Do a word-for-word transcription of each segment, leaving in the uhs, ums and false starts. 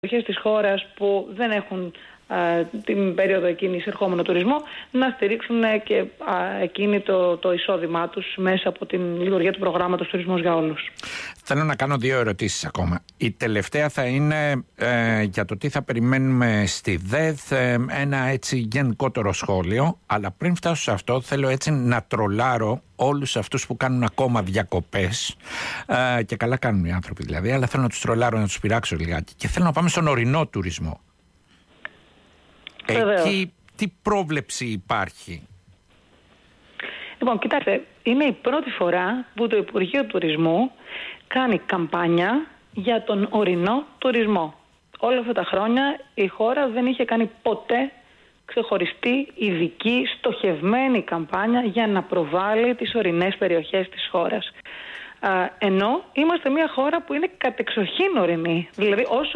περιοχές της χώρας που δεν έχουν α, την περίοδο εκείνη εισερχόμενο τουρισμό να στηρίξουν και α, εκείνη το, το εισόδημά τους μέσα από την λειτουργία του προγράμματος Τουρισμός για Όλους. Θέλω να κάνω δύο ερωτήσεις ακόμα. Η τελευταία θα είναι ε, για το τι θα περιμένουμε στη ΔΕΘ, ε, ένα έτσι γενικότερο σχόλιο, αλλά πριν φτάσω σε αυτό θέλω έτσι να τρολάρω όλους αυτούς που κάνουν ακόμα διακοπές ε, και καλά κάνουν οι άνθρωποι δηλαδή, αλλά θέλω να τους τρολάρω, να τους πειράξω λιγάκι και θέλω να πάμε στον ορεινό τουρισμό. Βεβαίως. Εκεί τι πρόβλεψη υπάρχει? Λοιπόν, κοιτάξτε, είναι η πρώτη φορά που το Υπουργείο Τουρισμού κάνει καμπάνια για τον ορεινό τουρισμό. Όλα αυτά τα χρόνια η χώρα δεν είχε κάνει ποτέ ξεχωριστή, ειδική, στοχευμένη καμπάνια για να προβάλλει τις ορεινές περιοχές της χώρας. Α, ενώ είμαστε μια χώρα που είναι κατεξοχήν ορεινή. Δηλαδή όσο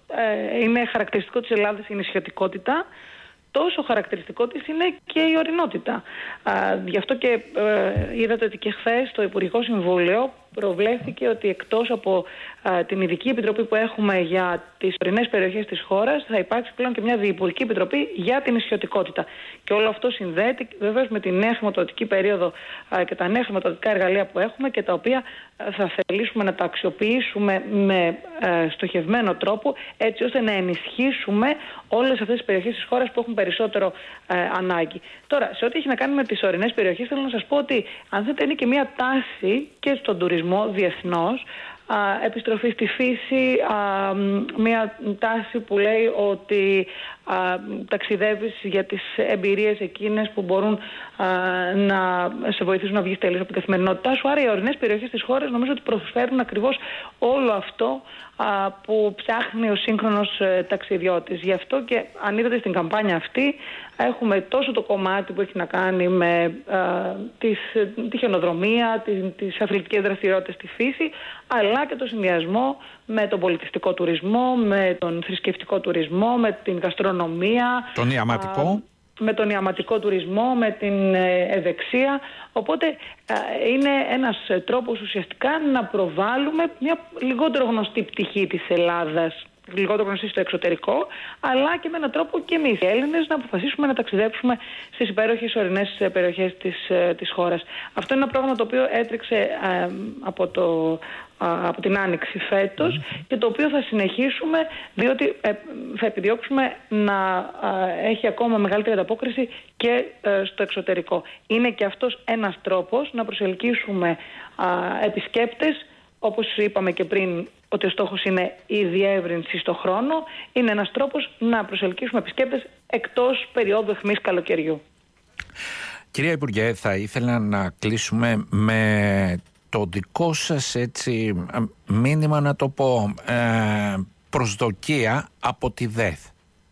ε, είναι χαρακτηριστικό της Ελλάδας η νησιωτικότητα, τόσο χαρακτηριστικό της είναι και η ορεινότητα. Α, γι' αυτό και ε, είδατε ότι και χθες στο Υπουργικό Συμβούλιο προβλέφθηκε ότι εκτός από α, την ειδική επιτροπή που έχουμε για τις ορεινές περιοχές της χώρας θα υπάρξει πλέον και μια διυπουργική επιτροπή για την νησιωτικότητα. Και όλο αυτό συνδέεται βεβαίως με τη νέα χρηματοδοτική περίοδο α, και τα νέα χρηματοδοτικά εργαλεία που έχουμε και τα οποία α, θα θελήσουμε να τα αξιοποιήσουμε με α, στοχευμένο τρόπο έτσι ώστε να ενισχύσουμε όλες αυτές τις περιοχές της χώρας που έχουν περισσότερο α, ανάγκη. Τώρα, σε ό,τι έχει να κάνει με τις ορεινές περιοχές θέλω να σας πω ότι αν θέλετε είναι και μια τάση και στον τουρισμό διεθνώς, α, επιστροφή στη φύση, α, μια τάση που λέει ότι α, ταξιδεύεις για τις εμπειρίες εκείνες που μπορούν α, να σε βοηθήσουν να βγεις τελείως από την καθημερινότητά σου. Άρα οι ορεινές περιοχές της χώρας νομίζω ότι προσφέρουν ακριβώς όλο αυτό α, που ψάχνει ο σύγχρονος ε, ταξιδιώτης. Γι' αυτό και αν είδατε στην καμπάνια αυτή έχουμε τόσο το κομμάτι που έχει να κάνει με α, τις, τη χιονοδρομία, τις, τις αθλητικές δραστηριότητες στη φύση, αλλά και το συνδυασμό με τον πολιτιστικό τουρισμό, με τον θρησκευτικό τουρισμό, με την γαστρονομία, τον ιαματικό, α, με τον ιαματικό τουρισμό, με την ευεξία. Οπότε α, είναι ένας τρόπος ουσιαστικά να προβάλλουμε μια λιγότερο γνωστή πτυχή της Ελλάδας, λιγότερο γνωστή στο εξωτερικό, αλλά και με έναν τρόπο και εμείς οι Έλληνες να αποφασίσουμε να ταξιδέψουμε στις υπέροχες ορεινές περιοχές της, της χώρας. Αυτό είναι ένα πρόγραμμα το οποίο έτρεξε ε, από, το, α, από την Άνοιξη φέτος mm. και το οποίο θα συνεχίσουμε διότι ε, θα επιδιώξουμε να α, έχει ακόμα μεγαλύτερη ανταπόκριση και ε, στο εξωτερικό. Είναι και αυτός ένας τρόπος να προσελκύσουμε α, επισκέπτες. Όπως είπαμε και πριν ότι ο στόχος είναι η διεύρυνση στο χρόνο, είναι ένας τρόπος να προσελκύσουμε επισκέπτες εκτός περίοδου αιχμής καλοκαιριού. Κυρία Υπουργέ, θα ήθελα να κλείσουμε με το δικό σας έτσι μήνυμα, να το πω, ε, προσδοκία από τη ΔΕΘ.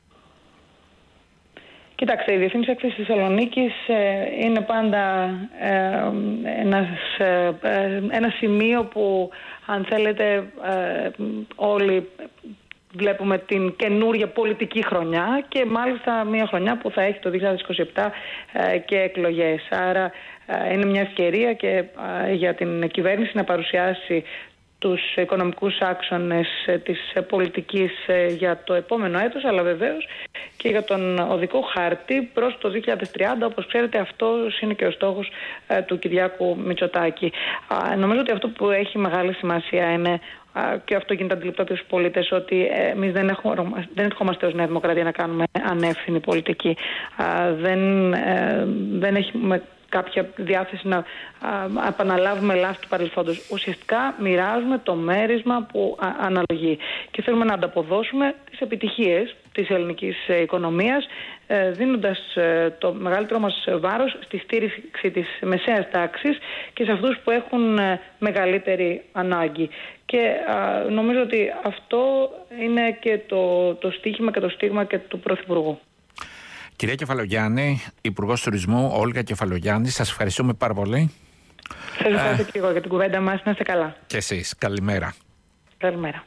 Κοιτάξτε, η Διεθνής Έκθεση της Θεσσαλονίκης ε, είναι πάντα ε, ένας, ε, ένα σημείο που, αν θέλετε, ε, όλοι βλέπουμε την καινούρια πολιτική χρονιά και μάλιστα μια χρονιά που θα έχει το δύο χιλιάδες είκοσι επτά ε, και εκλογές. Άρα ε, είναι μια ευκαιρία και ε, για την κυβέρνηση να παρουσιάσει τους οικονομικούς άξονες της πολιτικής για το επόμενο έτος, αλλά βεβαίως και για τον οδικό χάρτη προς το δύο χιλιάδες τριάντα. Όπως ξέρετε, αυτός είναι και ο στόχος του Κυριάκου Μητσοτάκη. Νομίζω ότι αυτό που έχει μεγάλη σημασία είναι, και αυτό γίνεται αντιληπτό από τους πολίτες, ότι εμείς δεν, έχουμε, δεν ερχόμαστε ως Νέα Δημοκρατία να κάνουμε ανεύθυνη πολιτική. Δεν, δεν έχουμε κάποια διάθεση να α, επαναλάβουμε λάθη του παρελθόντος. Ουσιαστικά μοιράζουμε το μέρισμα που α, αναλογεί και θέλουμε να ανταποδώσουμε τις επιτυχίες της ελληνικής οικονομίας, ε, δίνοντας ε, το μεγαλύτερο μας βάρος στη στήριξη της μεσαίας τάξης και σε αυτούς που έχουν ε, μεγαλύτερη ανάγκη. Και α, νομίζω ότι αυτό είναι και το, το στίχημα και το στίγμα και του Πρωθυπουργού. Κυρία Κεφαλογιάννη, Υπουργός Τουρισμού, Όλγα Κεφαλογιάννη, σας ευχαριστούμε πάρα πολύ. Σας ευχαριστώ και εγώ για την κουβέντα μας. Να είστε καλά. Και εσείς. Καλημέρα. Καλημέρα.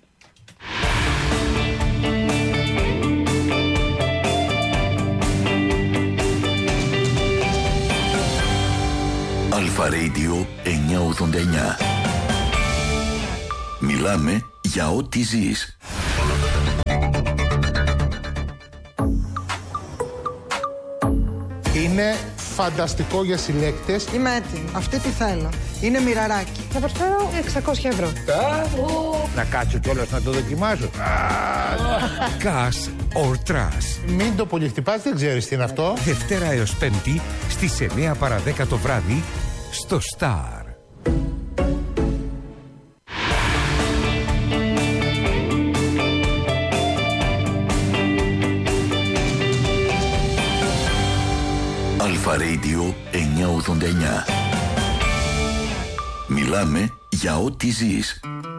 Αλφα Radio εννιακόσια ογδόντα εννιά. Μιλάμε για ό,τι ζεις. Είναι φανταστικό για συλλέκτες. Είμαι έτοιμη. Αυτή τι θέλω. Είναι μοιραράκι. Θα προσφέρω εξακόσια ευρώ. Να κάτσω κιόλας να το δοκιμάσω. Cash or Trash. Μην το πολυχτυπάς, δεν ξέρεις τι είναι αυτό. Δευτέρα έως Πέμπτη στις εννιά παρά δέκα το βράδυ στο Star. Αλφα Radio εννιακόσια ογδόντα εννιά. Μιλάμε για ό,τι ζεις.